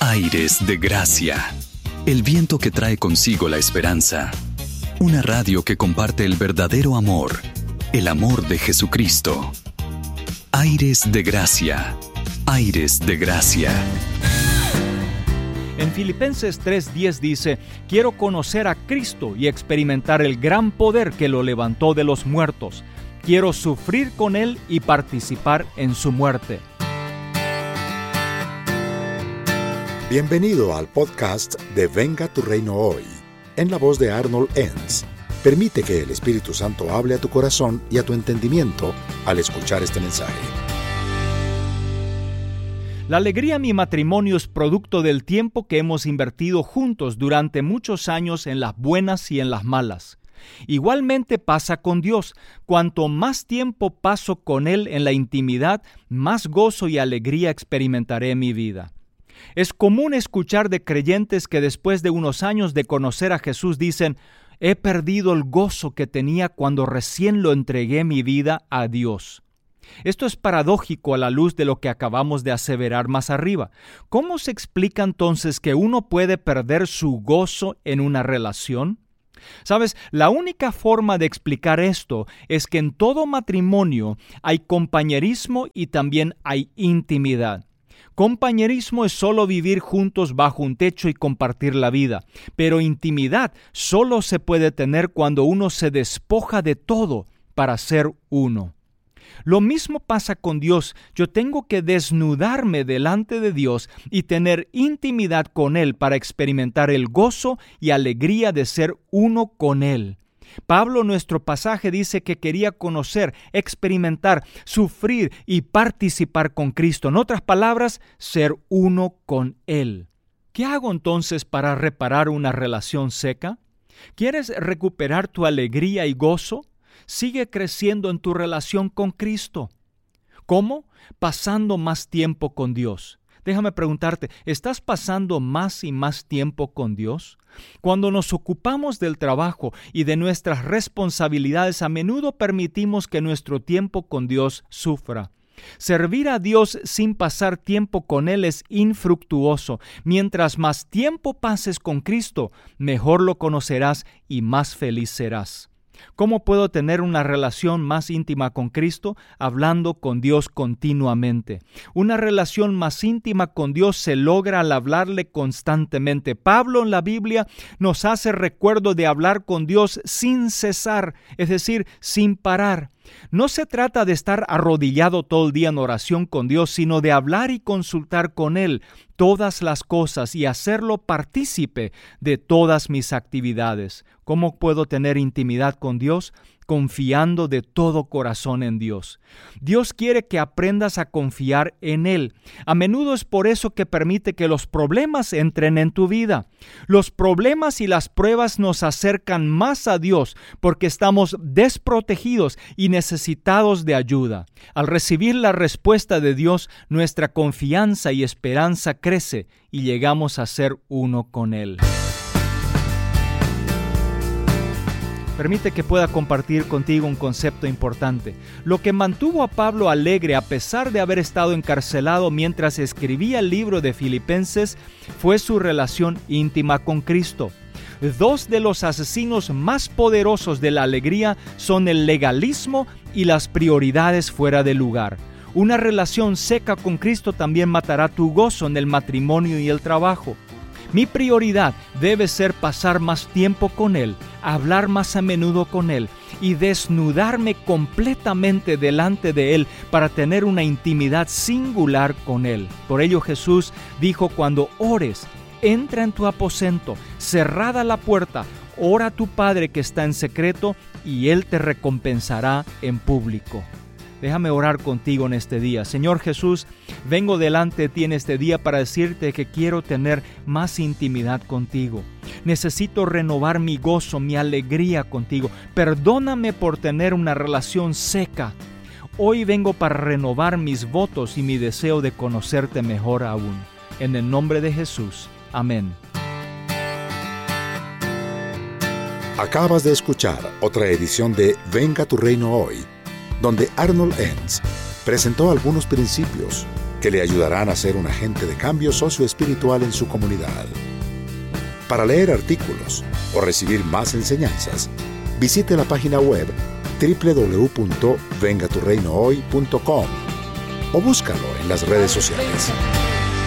Aires de Gracia. El viento que trae consigo la esperanza. Una radio que comparte el verdadero amor, el amor de Jesucristo. Aires de Gracia. Aires de Gracia. En Filipenses 3:10 dice: quiero conocer a Cristo y experimentar el gran poder que lo levantó de los muertos. Quiero sufrir con Él y participar en su muerte. Bienvenido al podcast de Venga tu Reino Hoy, en la voz de Arnold Enns. Permite que el Espíritu Santo hable a tu corazón y a tu entendimiento al escuchar este mensaje. La alegría en mi matrimonio es producto del tiempo que hemos invertido juntos durante muchos años en las buenas y en las malas. Igualmente pasa con Dios. Cuanto más tiempo paso con Él en la intimidad, más gozo y alegría experimentaré en mi vida. Es común escuchar de creyentes que después de unos años de conocer a Jesús dicen: he perdido el gozo que tenía cuando recién lo entregué mi vida a Dios. Esto es paradójico a la luz de lo que acabamos de aseverar más arriba. ¿Cómo se explica entonces que uno puede perder su gozo en una relación? ¿Sabes? La única forma de explicar esto es que en todo matrimonio hay compañerismo y también hay intimidad. Compañerismo es solo vivir juntos bajo un techo y compartir la vida, pero intimidad solo se puede tener cuando uno se despoja de todo para ser uno. Lo mismo pasa con Dios. Yo tengo que desnudarme delante de Dios y tener intimidad con Él para experimentar el gozo y alegría de ser uno con Él. Pablo en nuestro pasaje dice que quería conocer, experimentar, sufrir y participar con Cristo. En otras palabras, ser uno con Él. ¿Qué hago entonces para reparar una relación seca? ¿Quieres recuperar tu alegría y gozo? Sigue creciendo en tu relación con Cristo. ¿Cómo? Pasando más tiempo con Dios. Déjame preguntarte, ¿estás pasando más y más tiempo con Dios? Cuando nos ocupamos del trabajo y de nuestras responsabilidades, a menudo permitimos que nuestro tiempo con Dios sufra. Servir a Dios sin pasar tiempo con Él es infructuoso. Mientras más tiempo pases con Cristo, mejor lo conocerás y más feliz serás. ¿Cómo puedo tener una relación más íntima con Cristo? Hablando con Dios continuamente. Una relación más íntima con Dios se logra al hablarle constantemente. Pablo en la Biblia nos hace recuerdo de hablar con Dios sin cesar, es decir, sin parar. No se trata de estar arrodillado todo el día en oración con Dios, sino de hablar y consultar con Él todas las cosas y hacerlo partícipe de todas mis actividades. ¿Cómo puedo tener intimidad con Dios? Confiando de todo corazón en Dios. Dios quiere que aprendas a confiar en Él. A menudo es por eso que permite que los problemas entren en tu vida. Los problemas y las pruebas nos acercan más a Dios porque estamos desprotegidos y necesitados de ayuda. Al recibir la respuesta de Dios, nuestra confianza y esperanza crece y llegamos a ser uno con Él. Permite que pueda compartir contigo un concepto importante. Lo que mantuvo a Pablo alegre a pesar de haber estado encarcelado mientras escribía el libro de Filipenses fue su relación íntima con Cristo. Dos de los asesinos más poderosos de la alegría son el legalismo y las prioridades fuera de lugar. Una relación seca con Cristo también matará tu gozo en el matrimonio y el trabajo. Mi prioridad debe ser pasar más tiempo con Él, hablar más a menudo con Él y desnudarme completamente delante de Él para tener una intimidad singular con Él. Por ello Jesús dijo: cuando ores, entra en tu aposento, cerrada la puerta, ora a tu Padre que está en secreto y Él te recompensará en público. Déjame orar contigo en este día. Señor Jesús, vengo delante de ti en este día para decirte que quiero tener más intimidad contigo. Necesito renovar mi gozo, mi alegría contigo. Perdóname por tener una relación seca. Hoy vengo para renovar mis votos y mi deseo de conocerte mejor aún. En el nombre de Jesús. Amén. Acabas de escuchar otra edición de Venga tu Reino Hoy, donde Arnold Enns presentó algunos principios que le ayudarán a ser un agente de cambio socioespiritual en su comunidad. Para leer artículos o recibir más enseñanzas, visite la página web www.vengaturreinohoy.com o búscalo en las redes sociales.